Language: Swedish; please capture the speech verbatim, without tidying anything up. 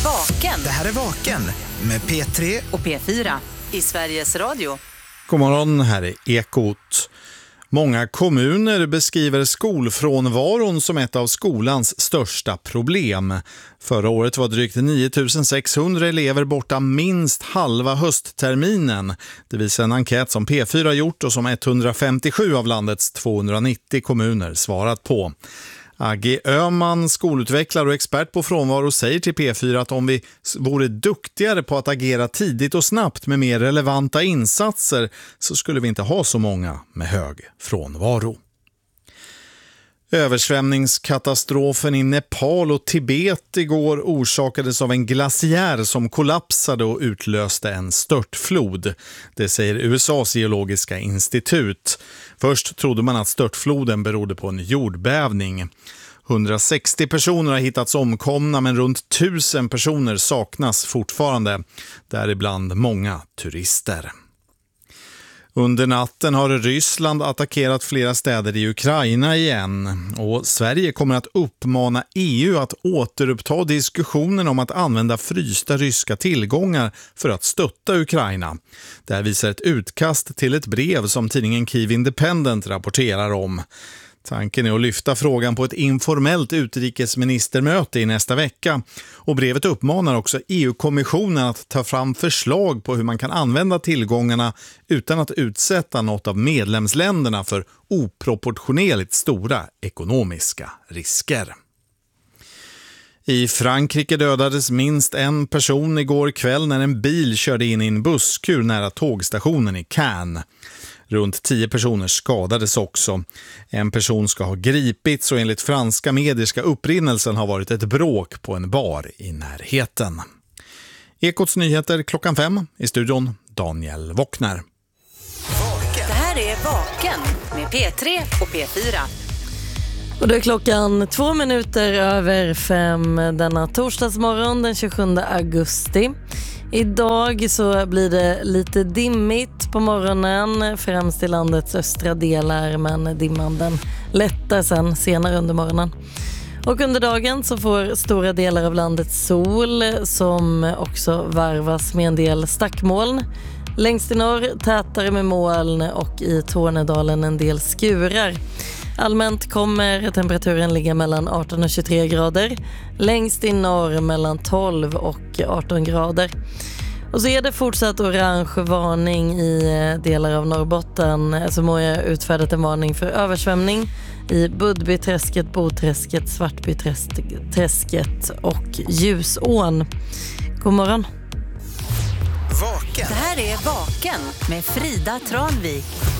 Vaken. Det här är Vaken med P tre och P fyra i Sveriges Radio. God morgon, här är Ekot. Många kommuner beskriver skolfrånvaron som ett av skolans största problem. Förra året var drygt nio tusen sexhundra elever borta minst halva höstterminen. Det visar en enkät som P fyra gjort och som etthundrafemtiosju av landets tvåhundranittio kommuner svarat på. Agge Öhman, skolutvecklare och expert på frånvaro, säger till P fyra att om vi vore duktigare på att agera tidigt och snabbt med mer relevanta insatser så skulle vi inte ha så många med hög frånvaro. Översvämningskatastrofen i Nepal och Tibet igår orsakades av en glaciär som kollapsade och utlöste en störtflod. Det säger U S A:s geologiska institut. Först trodde man att störtfloden berodde på en jordbävning. hundrasextio personer har hittats omkomna, men runt tusen personer saknas fortfarande. Däribland många turister. Under natten har Ryssland attackerat flera städer i Ukraina igen och Sverige kommer att uppmana E U att återuppta diskussionen om att använda frysta ryska tillgångar för att stötta Ukraina. Det här visar ett utkast till ett brev som tidningen Kyiv Independent rapporterar om. Tanken är att lyfta frågan på ett informellt utrikesministermöte i nästa vecka. Och brevet uppmanar också E U-kommissionen att ta fram förslag på hur man kan använda tillgångarna utan att utsätta något av medlemsländerna för oproportionerligt stora ekonomiska risker. I Frankrike dödades minst en person igår kväll när en bil körde in i en busskur nära tågstationen i Cannes. Runt tio personer skadades också. En person ska ha gripits och enligt franska medier ska upprinnelsen ha varit ett bråk på en bar i närheten. Ekots nyheter klockan fem, i studion Daniel Wockner. Det här är Vaken med P tre och P fyra. Och det är klockan två minuter över fem denna torsdagsmorgon den tjugosjunde augusti. Idag så blir det lite dimmigt på morgonen, främst i landets östra delar, men dimman den lättar sen senare under morgonen. Och under dagen så får stora delar av landet sol som också varvas med en del stackmoln. Längst i norr tätare med moln och i Tornedalen en del skurar. Allmänt kommer temperaturen ligga mellan arton och tjugotre grader. Längst i norr mellan tolv och arton grader. Och så är det fortsatt orange varning i delar av Norrbotten. Så må jag utfärdat en varning för översvämning i Budbyträsket, Boträsket, Svartbyträsket och Ljusån. God morgon. Vaken. Det här är Vaken med Frida Tranvik.